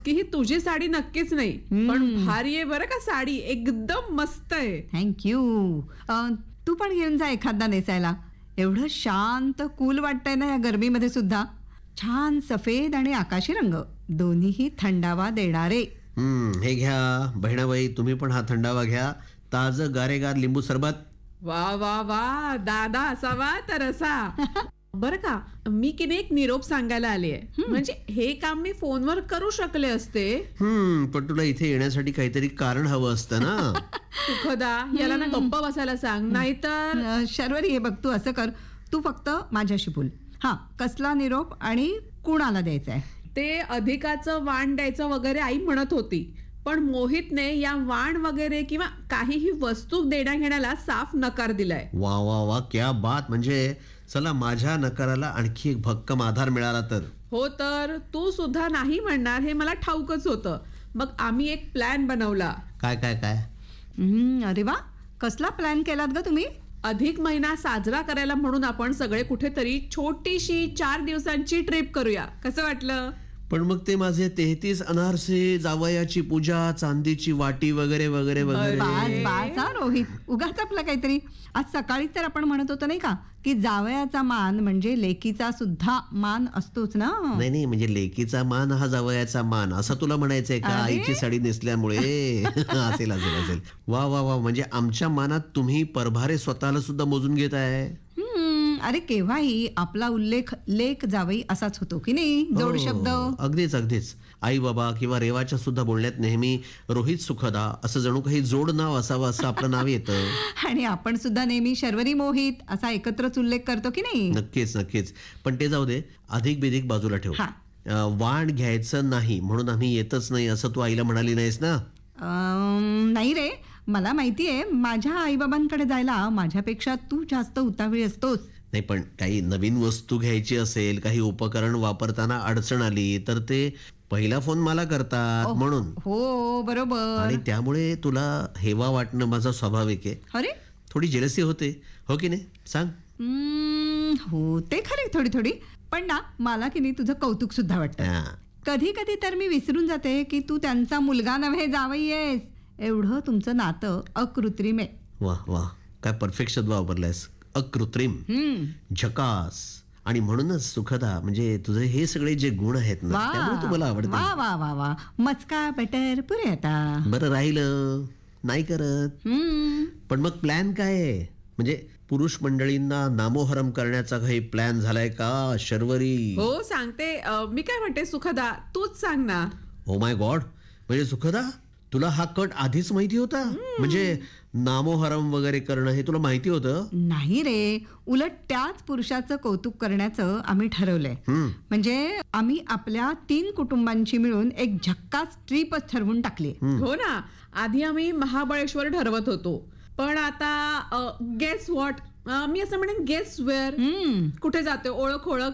की ही तुझी साडी नक्कीच नाही, पण भारी आहे बरं का साडी, एकदम मस्त आहे. थँक्यू. तू पण घेऊन जा एखादा नेसायला. एवढं शांत कूल वाटतंय ना या गरमीमध्ये सुद्धा. छान सफेद आणि आकाशी रंग दोन्हीही थंडावा देणारे. हे घ्या बहिणाबाई, तुम्ही पण हा थंडावा घ्या. ताजं गारेगार लिंबू सरबत. वा वा वा, दादा असावा तर असा. बरं का, मी की नाही एक निरोप सांगायला आले आहे. म्हणजे हे काम मी फोनवर करू शकले असते. पण तुला इथे येण्यासाठी काहीतरी कारण हवं असतं ना. सुखदा, याला ना गप्प बसायला सांग, नाहीतर. शर्वरी, हे बघ, तू असं कर, तू फक्त माझ्याशी बोल. हा, कसला निरोप आणि कुणाला द्यायचा आहे? ते अधिकाचं वाण द्यायचं वगैरे आई म्हणत होती, पण मोहितने या वाण वगैरे किंवा काहीही वस्तू देण्या घेण्याला साफ नकार दिलाय. वा वा वा, क्या बात. म्हणजे चला, माझ्या नकाराला आणखी एक भक्कम आधार मिळाला तर. हो तर तू सुद्धा नाही म्हणणार हे मला ठाऊकच होतं. मग आम्ही एक प्लॅन बनवला. काय काय काय? अरे वा, कसला प्लॅन केलात ग तुम्ही? अधिक महिना साजरा करायला म्हणून आपण सगळे कुठेतरी छोटीशी 4 दिवसांची ट्रिप करूया. कसं वाटलं? पण मग ते माझे 33 अनारसे, जावयाची पूजा, चांदीची वाटी वगैरे वगैरे वगैरे. बास हा रोहित, उगाच आपलं काहीतरी. आज सकाळीच तर आपण म्हणत होतो नाही का, की जावयाचा मान म्हणजे लेकीचा सुद्धा मान असतोच ना. नाही नाही, म्हणजे लेकीचा मान हा जावयाचा मान असं तुला म्हणायचंय का? अरे? आईची साडी नेसल्यामुळे. असेल असेल असेल. वा वा वा, म्हणजे आमच्या मानात तुम्ही परभारे स्वतःला सुद्धा मोजून घेत आहे. अरे केव्हाही आपला उल्लेख लेक जावई असाच होतो की नाही, जोड शब्द. अगदीच अगदीच. आई बाबा किंवा रेवाच्या सुद्धा बोलण्यात नेहमी रोहित सुखदा असं जणू काही जोड नाव असावं असं आपलं नाव येतं. आणि आपण सुद्धा नेहमी शर्वरी मोहित असा एकत्रच उल्लेख करतो की नाही. नक्कीच नक्कीच. पण ते जाऊ दे, अधिक बिधिक बाजूला ठेव. हा. वाण घ्यायचं नाही म्हणून आम्ही येतच नाही असं तू आईला म्हणाली नाहीस ना? नाही रे, मला माहितीये माझ्या आईबाबांकडे जायला माझ्यापेक्षा तू जास्त उतावळी असतोस. नाही, पण काही नवीन वस्तू घ्यायची असेल, काही उपकरण वापरताना अडचण आली तर ते पहिला फोन मला करतात म्हणून. हो बरोबर. आणि त्यामुळे तुला हेवा वाटणं माझा स्वाभाविक आहे. अरे थोडी जेलसी होते, हो की नाही? सांग. हो ते खरी थोडी थोडी, पण ना मला की नाही तुझं कौतुक सुद्धा वाटतं. हा. कधी कधी तर मी विसरून जाते की तू त्यांचा मुलगा नव्हे जावई आहेस. एवढं तुमचं नातं अकृत्रिम आहे. वा वा, काय परफेक्ट शब्द वापरलायस. अकृत्रिम, झकास. आणि म्हणूनच सुखदा, म्हणजे तुझे हे सगळे जे गुण आहेत ना, त्यामुळे तुम्हाला आवडते. वा वा वा वा, मस्का बटर पुरे आता. बरं राहिलं नाही करत. पण मग प्लॅन काय आहे? म्हणजे पुरुष मंडळींना नामोहरम करण्याचा काही प्लॅन झालाय का शर्वरी? हो सांगते. मी काय म्हणते सुखदा, तूच सांग ना. ओ माय गॉड, म्हणजे सुखदा तुला हा कट आधीच माहिती होता? म्हणजे नामोहरम वगैरे करणं हे तुला माहिती होतं? नाही रे, उलट त्याच पुरुषाचं कौतुक करण्याचं आम्ही ठरवलंय. म्हणजे आम्ही आपल्या 3 कुटुंबांची मिळून एक झक्कास ट्रिपच ठरवून टाकली. हो ना, आधी आम्ही महाबळेश्वर ठरवत होतो, पण आता गेस व्हॉट, मी असं म्हणेन गेस वेअर. कुठे जाते? ओळख ओळख.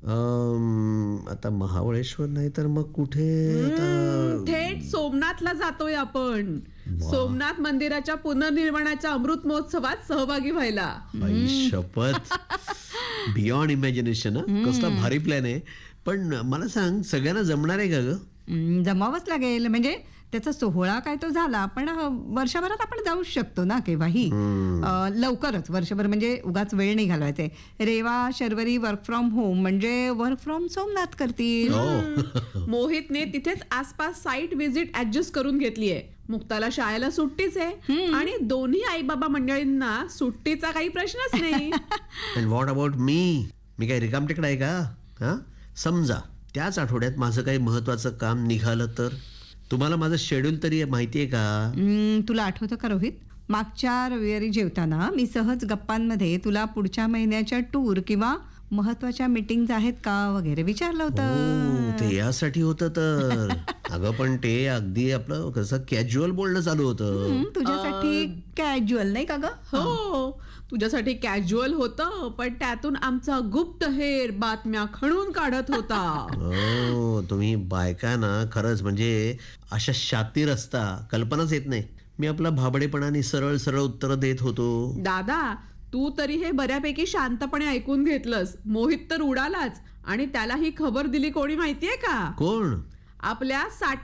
आता महाबळेश्वर नाही तर मग कुठे? थेट सोमनाथला जातोय आपण. सोमनाथ मंदिराच्या पुनर्निर्माणाच्या अमृत महोत्सवात सहभागी व्हायला. आई शपथ, बियॉन्ड इमॅजिनेशन. कसला भारी प्लॅन आहे. पण मला सांग, सगळ्यांना जमणार आहे का ग? जमावंच लागेल. म्हणजे त्याचा सोहळा काय तो झाला, पण वर्षभरात आपण जाऊ शकतो ना केव्हाही. लवकरच वर्षभर, म्हणजे उगाच वेळ नाही घालवायचे. Reva Sharvari work from home म्हणजे वर्क फ्रॉम सोमनाथ करतील. मोहितने तिथेच आसपास साईट व्हिजिट ऍडजस्ट करून घेतली आहे. मुक्ताला शाळेला सुट्टीच आहे आणि दोन्ही आई बाबा मंडळींना सुट्टीचा काही प्रश्नच नाही. And what about me? मी काय रिकामटेकडा आहे का? हा, समजा त्याच आठवड्यात माझं काही महत्वाचं काम निघालं तर? तुम्हाला माझं शेड्यूल तरी माहिती आहे का? तुला आठवतं का रोहित, मागच्या रविवारी जेवताना मी सहज गप्पांमध्ये तुला पुढच्या महिन्याच्या टूर किंवा महत्वाच्या मीटिंग्स आहेत का वगैरे विचारलं होतं. ते यासाठी होतं तर. अगं पण ते अगदी आपलं कसं कॅज्युअल बोलणं चालू होतं. तुझ्यासाठी कॅज्युअल नाही का ग? हो, तुझ्यासाठी कॅज्युअल होतं, पण त्यातून आमचा गुप्तहेर बातम्या खणून काढत होता. हो, तुम्ही बायका ना खरंच म्हणजे अशा शातीर असता, कल्पनाच येत नाही. मी आपला भाबडेपणाने सरळ सरळ उत्तर देत होतो. दादा, तू तरी हे बऱ्यापैकी शांतपणे ऐकून घेतलंस. मोहित तर उडालाच, आणि त्याला ही खबर दिली कोणी माहितीये का? कोण? आपल्या